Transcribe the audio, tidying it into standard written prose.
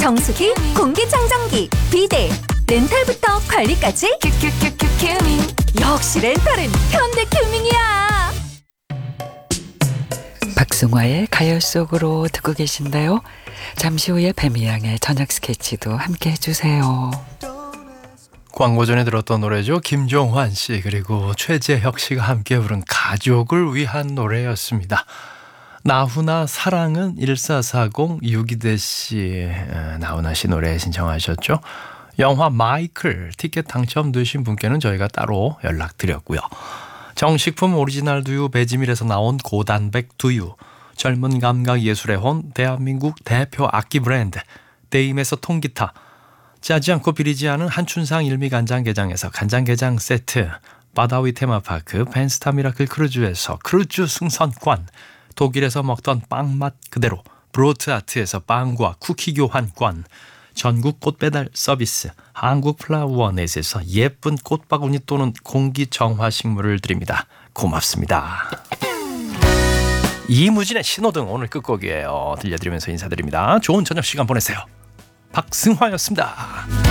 정수기, 공기청정기, 비데, 렌탈부터 관리까지 큐큐큐큐 큐밍. 역시 렌탈은 현대큐밍이야. 박승화의 가요 속으로 듣고 계신데요. 잠시 후에 배미양의 저녁 스케치도 함께 해주세요. 광고 전에 들었던 노래죠. 김종환 씨 그리고 최재혁 씨가 함께 부른 가족을 위한 노래였습니다. 나훈아 사랑은 1440 유기대 씨, 나훈아 씨 노래 신청하셨죠. 영화 마이클 티켓 당첨되신 분께는 저희가 따로 연락드렸고요. 정식품 오리지널 두유 배지밀에서 나온 고단백 두유, 젊은 감각 예술의 혼 대한민국 대표 악기 브랜드 데임에서 통기타, 짜지 않고 비리지 않은 한춘상 일미간장게장에서 간장게장 세트, 바다위 테마파크 펜스타 미라클 크루즈에서 크루즈 승선권, 독일에서 먹던 빵맛 그대로 브로트 아트에서 빵과 쿠키 교환권, 전국 꽃배달 서비스 한국 플라워넷에서 예쁜 꽃바구니 또는 공기정화 식물을 드립니다. 고맙습니다. 이무진의 신호등 오늘 끝곡이에요. 들려드리면서 인사드립니다. 좋은 저녁 시간 보내세요. 박승화였습니다.